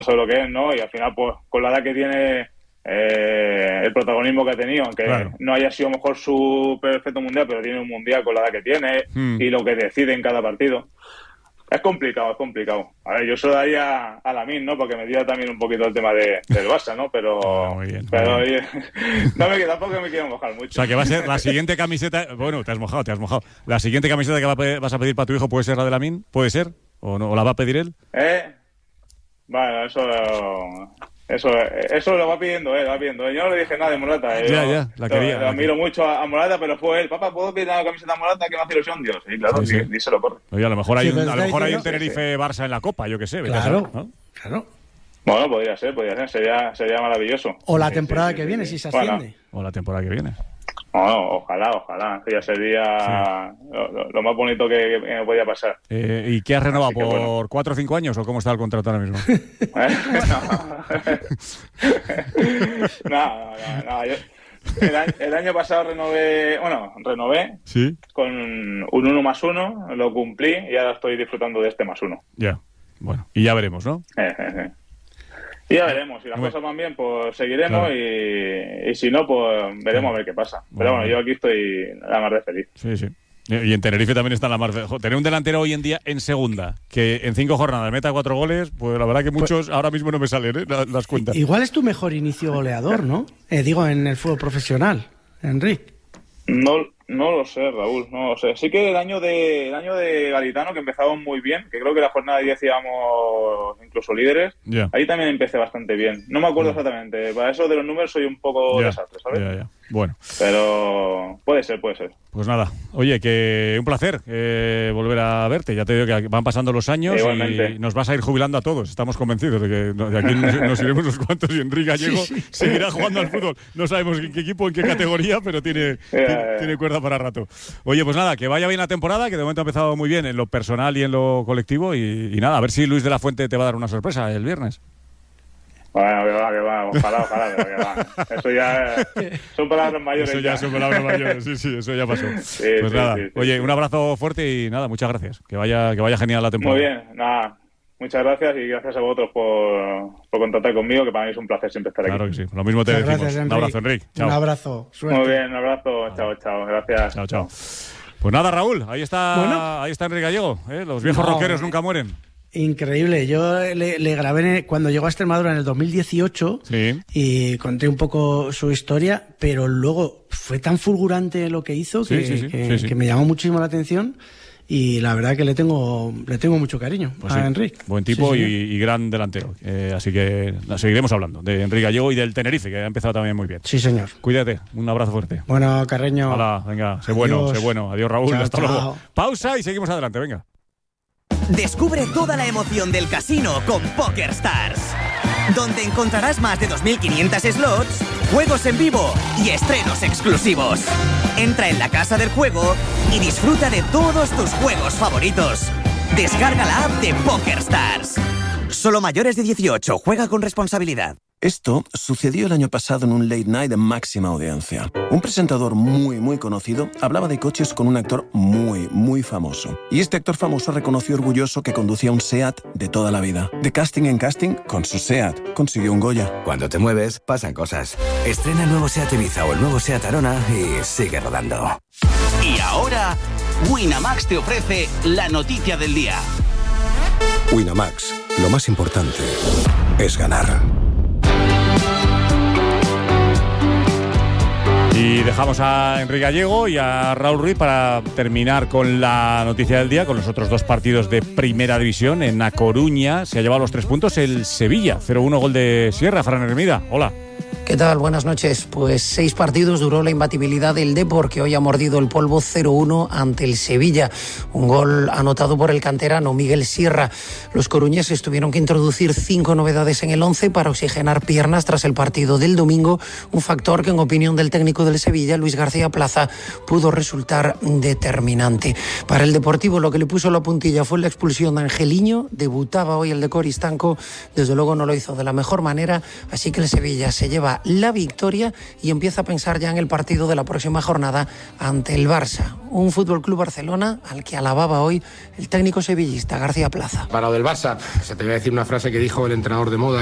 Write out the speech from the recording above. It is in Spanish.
de lo que es, ¿no? Y al final, pues, con la edad que tiene, el protagonismo que ha tenido, aunque no haya sido a lo mejor su perfecto mundial, pero tiene un mundial con la edad que tiene y lo que decide en cada partido. Es complicado. A ver, yo se lo daría a Lamine, ¿no? Porque me tira también un poquito el tema del Barça, ¿no? Pero, muy bien. Tampoco me quiero mojar mucho. O sea, que va a ser la siguiente camiseta... Bueno, te has mojado. La siguiente camiseta que vas a pedir para tu hijo puede ser la de Lamine, ¿puede ser? ¿O no? ¿O la va a pedir él? Bueno, eso lo va pidiendo él, Yo no le dije nada de Morata. Ya, la quería. Lo admiro mucho a Morata, pero fue él. Papá, ¿puedo pedir la camiseta de Morata que me hace ilusión? Dios, sí, claro, sí. Díselo, corre. Oye, a lo mejor hay un Tenerife-Barça en la Copa, yo qué sé. Claro, ¿no? claro. Bueno, podría ser. Sería maravilloso. O la temporada que viene, si se asciende. Bueno. O la temporada que viene. No, ojalá. Ya sería lo más bonito que me podía pasar. ¿Y qué has renovado? ¿Por 4 o 5 años o cómo está el contrato ahora mismo? No. El año pasado renové ¿sí? con un 1+1, lo cumplí y ahora estoy disfrutando de este +1. Ya, bueno, y ya veremos, ¿no? Y ya veremos, si las cosas van bien, pues seguiremos, claro. y si no, pues veremos a ver qué pasa. Pero bueno, yo aquí estoy la más de feliz. Sí. Y en Tenerife también está la más de... Tener un delantero hoy en día en segunda, que en 5 jornadas meta 4 goles, pues la verdad que muchos ahora mismo no me salen las cuentas. Igual es tu mejor inicio goleador, ¿no? Digo, en el fútbol profesional, Enrique. No lo sé, Raúl, no lo sé. Sí que el año de Garitano, que empezamos muy bien, que creo que la jornada 10 íbamos incluso líderes, ahí también empecé bastante bien. No me acuerdo exactamente, para eso de los números soy un poco desastre, ¿sabes? Ya. Bueno. Pero puede ser. Pues nada, oye, que un placer volver a verte. Ya te digo que van pasando los años y nos vas a ir jubilando a todos. Estamos convencidos de que de aquí nos iremos unos cuantos y Enrique Gallego seguirá jugando al fútbol. No sabemos en qué equipo, en qué categoría, pero tiene cuerda para rato. Oye, pues nada, que vaya bien la temporada, que de momento ha empezado muy bien en lo personal y en lo colectivo y nada, a ver si Luis de la Fuente te va a dar una sorpresa el viernes. Bueno, que va, ojalá, que va. Eso ya son palabras mayores. Eso ya son palabras mayores, sí, eso ya pasó. Pues nada, oye, un abrazo fuerte y nada, muchas gracias. Que vaya genial la temporada. Muy bien, nada, muchas gracias y gracias a vosotros por contactar conmigo, que para mí es un placer siempre estar aquí. Claro que sí, lo mismo te decimos. Gracias, un abrazo, Enrique. Chao. Un abrazo, suerte. Muy bien, un abrazo, chao, gracias. Chao. Pues nada, Raúl, ahí está Enrique Gallego, los viejos rockeros nunca mueren. Increíble, yo le grabé cuando llegó a Extremadura en el 2018 y conté un poco su historia, pero luego fue tan fulgurante lo que hizo que me llamó muchísimo la atención y la verdad que le tengo mucho cariño a Enrique. Buen tipo y gran delantero, así que seguiremos hablando de Enrique Gallego y del Tenerife, que ha empezado también muy bien. Sí, señor. Cuídate, un abrazo fuerte. Bueno, Carreño. Hola, venga, sé bueno. Adiós, Raúl, hasta luego. Pausa y seguimos adelante, venga. Descubre toda la emoción del casino con PokerStars, donde encontrarás más de 2.500 slots, juegos en vivo y estrenos exclusivos. Entra en la casa del juego y disfruta de todos tus juegos favoritos. Descarga la app de PokerStars. Solo mayores de 18, juega con responsabilidad. Esto sucedió el año pasado en un late night de máxima audiencia. Un presentador muy conocido hablaba de coches con un actor muy famoso. Y este actor famoso reconoció orgulloso que conducía un SEAT de toda la vida. De casting en casting, con su SEAT consiguió un Goya. Cuando te mueves, pasan cosas. Estrena el nuevo SEAT Ibiza o el nuevo SEAT Arona y sigue rodando. Y ahora, Winamax te ofrece la noticia del día. Winamax, lo más importante es ganar. Y dejamos a Enrique Gallego y a Raúl Ruiz para terminar con la noticia del día, con los otros 2 partidos de Primera División. En A Coruña se ha llevado los 3 puntos el Sevilla, 0-1 gol de Sierra. Fran Hermida, hola. ¿Qué tal? Buenas noches. Pues 6 partidos duró la imbatibilidad del Depor, que hoy ha mordido el polvo 0-1 ante el Sevilla. Un gol anotado por el canterano Miguel Sierra. Los coruñeses tuvieron que introducir 5 novedades en el 11 para oxigenar piernas tras el partido del domingo, un factor que en opinión del técnico del Sevilla, Luis García Plaza, pudo resultar determinante. Para el Deportivo lo que le puso la puntilla fue la expulsión de Angeliño. Debutaba hoy el de Coristanco, desde luego no lo hizo de la mejor manera, así que el Sevilla se lleva busca la victoria y empieza a pensar ya en el partido de la próxima jornada ante el Barça. Un FC Barcelona al que alababa hoy el técnico sevillista García Plaza. Para lo del Barça, se te voy a decir una frase que dijo el entrenador de moda